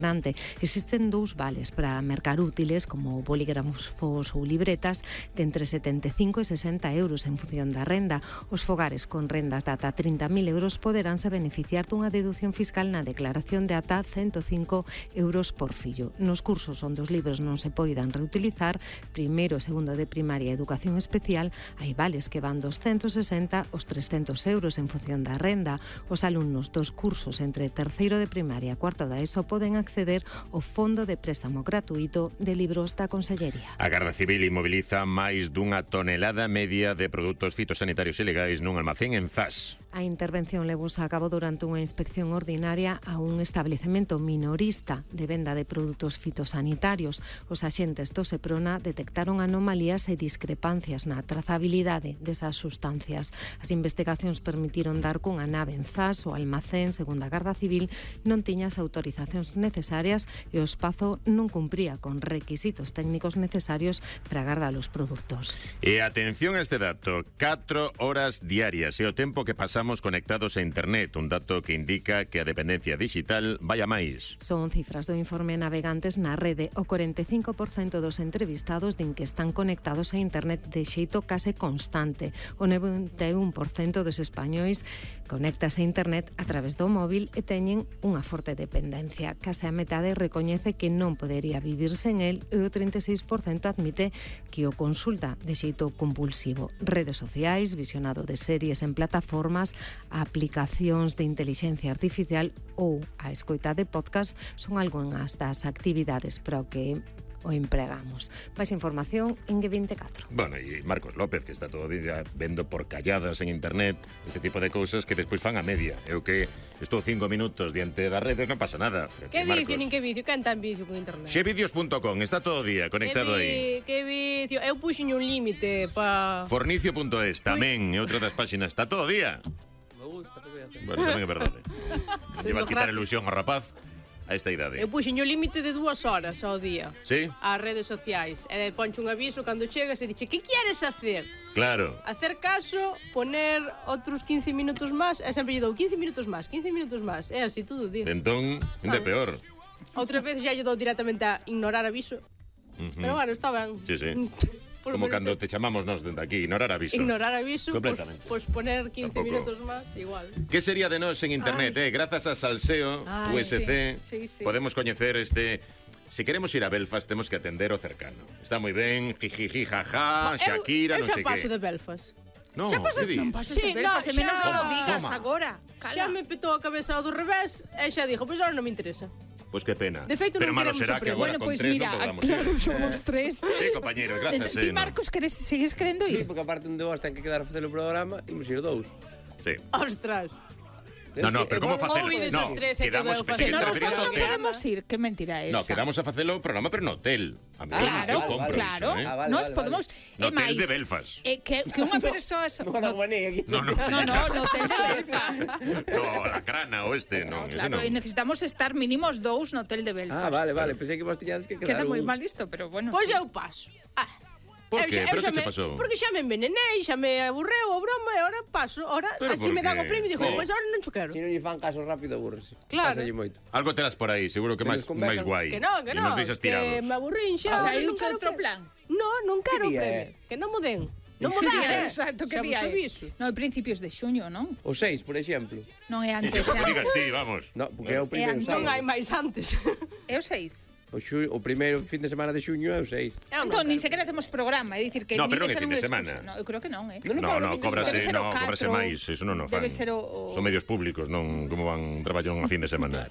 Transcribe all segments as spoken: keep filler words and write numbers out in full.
Existen dous vales para mercar útiles como bolígrafos ou libretas de entre setenta e cinco e sesenta euros en función da renda. Os fogares con rendas de ata trinta mil euros poderánse beneficiar dunha deducción fiscal na declaración de ata ciento cinco euros por fillo. Nos cursos onde os libros non se poidan reutilizar, primeiro e segundo de primaria e educación especial, hai vales que van dos ciento sesenta aos trescentos euros en función da renda. Os alumnos dos cursos entre terceiro de primaria e cuarto da ESO poden acceder acceder ao Fondo de Préstamo Gratuito de Libros da Consellería. A Garda Civil inmoviliza máis dunha tonelada media de produtos fitosanitarios ilegais nun almacén en Zas. A intervención levouse a cabo durante unha inspección ordinaria a un establecemento minorista de venda de produtos fitosanitarios. Os axentes do Seprona detectaron anomalías e discrepancias na trazabilidade desas sustancias. As investigacións permitiron dar cunha nave en Zas. O almacén, segundo a Garda Civil, non tiña as autorizacións necesarias e o espazo non cumpría con requisitos técnicos necesarios para agardar os produtos. E atención a este dato, catro horas diarias é o tempo que pasamos conectados a internet, un dato que indica que a dependencia digital vai a máis. Son cifras do informe Navegantes na Rede. O cuarenta e cinco por cento dos entrevistados din que están conectados a internet de xeito case constante. O noventa e un por cento dos españois conéctase a internet a través do móvil e teñen unha forte dependencia. Case a metade recoñece que non podería vivir sen el e o trinta e seis por cento admite que o consulta de xeito compulsivo. Redes sociais, visionado de series en plataformas, aplicacións de intelixencia artificial ou a escoita de podcast son algunhas das actividades para o que o empregamos. Máis información en G veinticuatro. Bueno, e Marcos López, que está todo o día vendo por calladas en internet este tipo de cousas que despois fan a media. Eu que estou cinco minutos diante das redes, non pasa nada. Que vicio, nin que vicio, quen tan vicio con internet? Xevicios punto com, está todo o día conectado aí. Que vicio, eu puxen un límite pa... Fornicio punto es, tamén, é outra das páxinas, está todo o día. Me gusta, que voy a hacer. Bueno, tamén é verdade. Lle va a quitar a ilusión ao rapaz a esta idade. Eu puxen o límite de dúas horas ao día. Sí? Ás redes sociais. E poncho un aviso cando chegas e dixe, que queres hacer? Claro. Hacer caso, poner outros quince minutos máis, e sempre lle dou quince minutos máis, quince minutos máis. É así todo o día. Entón, ainda peor. Outra vez xa lle dou directamente a ignorar aviso. Uh-huh. Pero bueno, está ben. Sí, sí. Como cando te chamamos nos dende aquí, ignorar aviso. Ignorar aviso, completamente. Pois pues poner quince Tampoco. Minutos máis, igual. Que sería de nós en internet, eh? Grazas a Salseo, Ay, U S C, sí, sí, sí. podemos coñecer este... Si queremos ir a Belfast, temos que atender o cercano. Está moi ben, jijiji, jaja, Shakira, non sei que. Eu xa paso de Belfast. No, xa pasas, non pasas sí, de Belfast, no, e menos xa... non o digas Toma. agora. Cala. Xa me petou a cabeza do revés e xa dixo, pois pues ahora non me interesa. Pois que pena. De feito, pero non malo queremos será o que agora Bueno, con pois tres mira, non podamos claro, ir. somos tres. Sí, compañeros, gracias. Ti, eh, Marcos, queres, sigues querendo Sí, ir? porque aparte de vos ten que quedar a facer o programa, imos ir dous. Sí. Ostras. No, no, pero como facelo? Ou ides No, os tres e quedamos, todo, pensei que Que te non, referías ao non hotel. queremos ir, que mentira é esa. No, quedamos a facelo o programa, pero no hotel. A mí, Claro, eu compro claro. iso, eh? Ah, vale, Nós vale, podemos... No é hotel máis, de Belfast. eh, que, que unha persoa... Non no, guané aquí. No, no. No, no, no hotel de Belfast. No, la crana o este, no, No, ese claro, no. e necesitamos estar mínimos dous no hotel de Belfast. Ah, vale, vale, pensei que vos tiñades que quedar Queda moi un... mal isto, pero bueno. Pois sí. eu paso. Ah. Por Eu qué? xa- eu Pero xa que che me- pasou? Porque xa me envenenei, xa me aburreu a broma e ahora paso. Ahora Pero así por me dan qué? o premio e digo, Oh. pois ahora non cho quero. Si non lle fan caso rápido, aburrese. Claro. Pásalle moito. Algo terás por aí, seguro que Que máis nos convengan. máis guai. Que non, que E non. nos deixas Que tirados. me aburrín xa. Ah, ahora hai non outro quero que- plan? No, non quero o día premio. é? Que non mo den. Non mo Que dan, día é? eh. Exacto, que Xa día vos é? aviso. No, é principios de xuño, non? O seis, por exemplo. Non é E antes. que é digas antes. ti, vamos. No, porque é o primeiro antes. Non sábado. hai máis antes. É o seis. O, xu... o primeiro fin de semana de xuño é o seis. Eu non Entón, ni quero. sequera hacemos programa, é dicir que No, ni pero non de é ser fin un de excusa. semana. No, eu creo que non, eh. Non, No, no, Debe cóbrase, ser o no, cóbrase catro. máis, eso non o fan. Debe ser o- o- Son medios públicos, non como van traballan a fin de semana.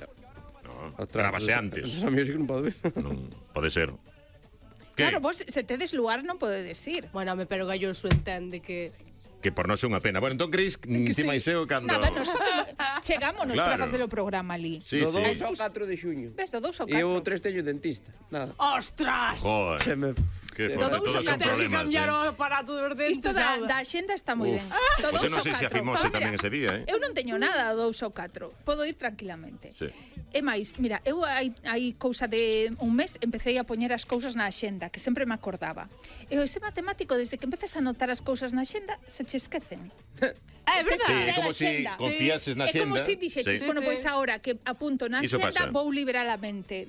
No, grábase antes. Os amigos que non podo ver. Non pode ser. Que? Claro, vos se tedes lugar non podedes ir. Bueno, me pero Galloso entende que Que por non ser unha pena. Bueno, entón crees que ti máis eu cando... Nada, nos facemos, chegámonos Claro. para facer o programa ali. Sí, Do sí. dous ao catro de xuño. Ves, do dous ao E eu catro. tres teño dentista. Nada. Ostras! Joder, Se me... que Se- forte, Todos todos os son Tens que problemas, cambiar eh. o aparato dos dentes. Isto da, nada. da axenda está moi ben. Do Pois eu dous non ao sei se catro. afimose Pero tamén mira, ese día, eh. Eu non teño nada do dous ao catro. Podo ir tranquilamente. Sí. É máis, mira, eu hai, hai cousa de un mes empecé a poñer as cousas na axenda, que sempre me acordaba. E o ese matemático, desde que empezas a anotar as cousas na axenda, se che esquecen. Ah, é verdade. Sí, é Mira como na si axenda. confiases na É como axenda. si dixeches, Sí. bueno, Sí, pois sí. agora que apunto na Iso axenda pasa. vou liberar a mente.